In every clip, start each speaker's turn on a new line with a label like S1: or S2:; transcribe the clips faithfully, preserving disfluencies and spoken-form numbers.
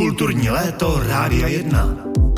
S1: Kulturní léto Rádia jedna.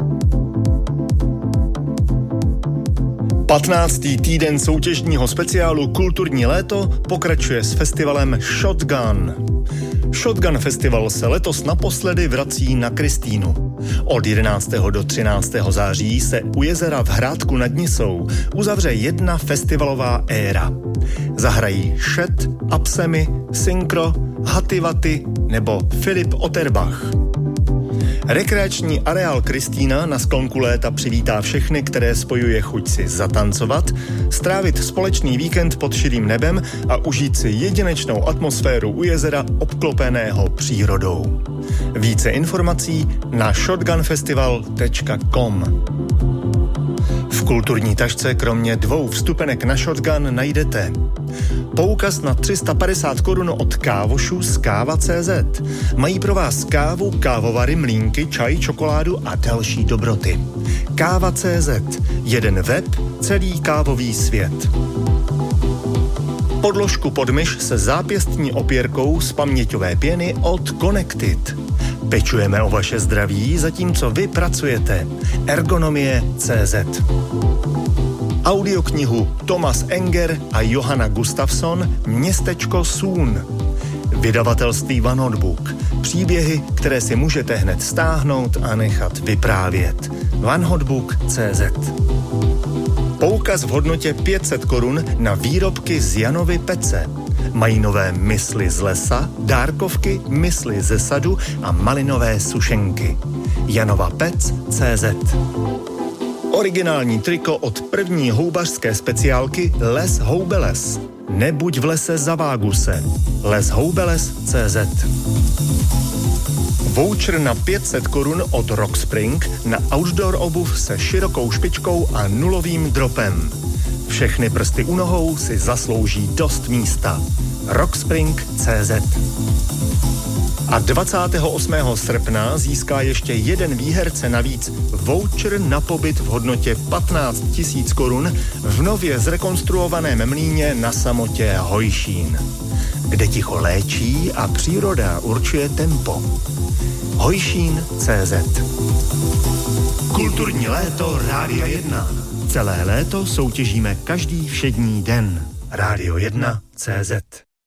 S1: patnáctý týden soutěžního speciálu Kulturní léto pokračuje s festivalem Shotgun. Shotgun Festival se letos naposledy vrací na Kristýnu. Od jedenáctého do třináctého září se u jezera v Hrádku nad Nisou uzavře jedna festivalová éra. Zahrají Shed, Absemy, Synchro, Hativaty nebo Filip Otterbach. Rekreační areál Kristýna na sklonku léta přivítá všechny, které spojuje chuť si zatancovat, strávit společný víkend pod širým nebem a užít si jedinečnou atmosféru u jezera obklopeného přírodou. Více informací na shotgunfestival tečka com. V kulturní tašce kromě dvou vstupenek na Shotgun najdete poukaz na tři sta padesát korun od kávošů z káva tečka cé zet. Mají pro vás kávu, kávovary, mlýnky, čaj, čokoládu a další dobroty. káva tečka cé zet. Jeden web, celý kávový svět. Podložku pod myš se zápěstní opěrkou z paměťové pěny od Connected. Pečujeme o vaše zdraví, zatímco vy pracujete. ergonomie tečka cé zet. Audioknihu Thomas Enger a Johanna Gustafsson Městečko Sun. Vydavatelství One Hot Book. Příběhy, které si můžete hned stáhnout a nechat vyprávět. one hot book tečka cé zet. Poukaz v hodnotě pět set korun na výrobky z Janovy pece. Mají nové mysli z lesa, dárkovky, mysli ze sadu a malinové sušenky. janova pec tečka cé zet. Originální triko od první houbařské speciálky Les Houbeles. Nebuď v lese za Váguse. les houbeles tečka cé zet. Voucher na pět set korun od Rockspring na outdoor obuv se širokou špičkou a nulovým dropem. Všechny prsty u nohou si zaslouží dost místa. rockspring tečka cé zet. A dvacátého osmého srpna získá ještě jeden výherce navíc voucher na pobyt v hodnotě patnáct tisíc korun v nově zrekonstruovaném mlýně na samotě Hojšín, kde ticho léčí a příroda určuje tempo. Hojšín tečka cé zet. Kulturní léto Rádia jedna. Celé léto soutěžíme každý všední den. Rádio jedna tečka cé zet.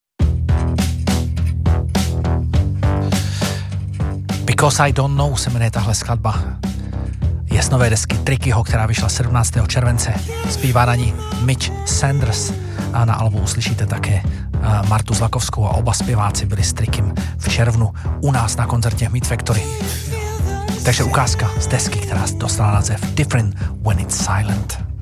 S2: Because I Don't Know se jmenuje tahle skladba. Je z nové desky Trickyho, která vyšla sedmnáctého července. Zpívá na ní Mitch Sanders a na albu uslyšíte také Martu Zlakovskou a oba zpěváci byli s Trickym v červnu u nás na koncertě Meat Factory. Takže ukázka z desky, která dostala název Different When It's Silent.